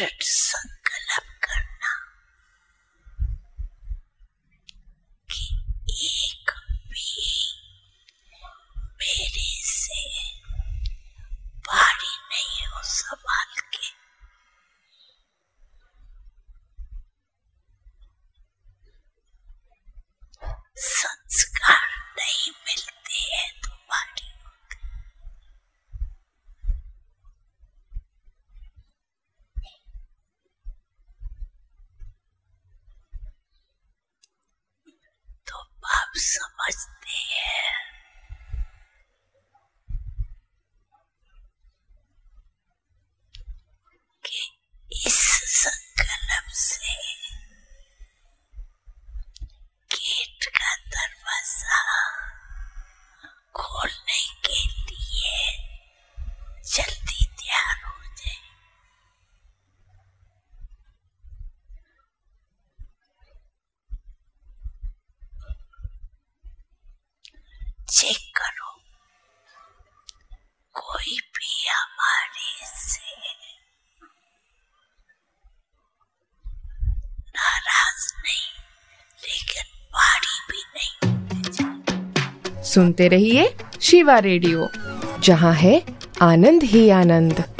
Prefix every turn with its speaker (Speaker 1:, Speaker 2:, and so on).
Speaker 1: दृढ़ संकल्प करना कि एक भी मेरे से भारी नहीं हो संभाल के। संस्कार नहीं मिलते हैं तो भारी होते। तो बाप समझते हैं कि इस संकल्प से गेट का दरवाजा खोलने के लिए जल्दी तैयार हो जाए। चेक करो, कोई भी हमारे से नाराज नहीं, लेकिन भारी भी नहीं।
Speaker 2: सुनते रहिए शिवा रेडियो, जहां है आनंद ही आनंद।